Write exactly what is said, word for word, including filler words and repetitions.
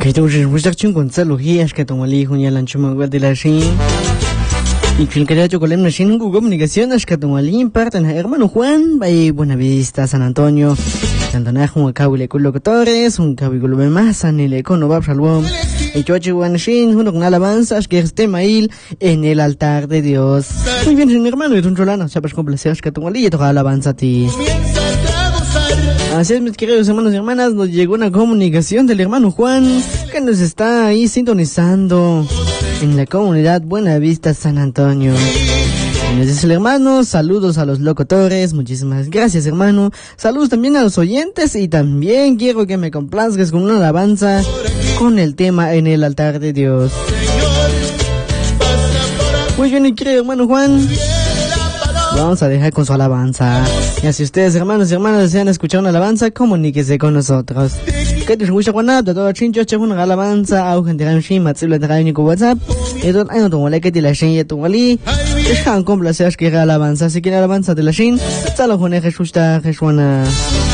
Que tú eres muy acción con saludías que tomo el hijo y el ancho más de la shin. Y que el que con la shin comunicaciones que tomo el imparten hermano Juan, by Buenavista, San Antonio. Tanto un cabile con locutores, un cabile más, en el econo va salvo. Y choche Juanshin, junto con alabanzas que esté mail en el altar de Dios. Muy bien, mi hermano, y un cholano, sabes complacer que tomo el y toca alabanza a ti. Así es, mis queridos hermanos y hermanas, nos llegó una comunicación del hermano Juan que nos está ahí sintonizando en la comunidad Buenavista San Antonio. Y nos dice el hermano, saludos a los locutores, muchísimas gracias hermano, saludos también a los oyentes y también quiero que me complazcas con una alabanza con el tema en el altar de Dios. Muy bien, mi querido hermano Juan, vamos a dejar con su alabanza. Y si ustedes, hermanos y hermanas, desean escuchar una alabanza, comuníquese con nosotros. Que te escucha Juan Abda, todo chincho, che una alabanza, au gente ranchi, matzibla de radio con WhatsApp. Y todo hay otro mole que te la shin y tu wali. Dejan complacer que alabanza, si quiere alabanza de la shin, salo con el Jesús, Jesús.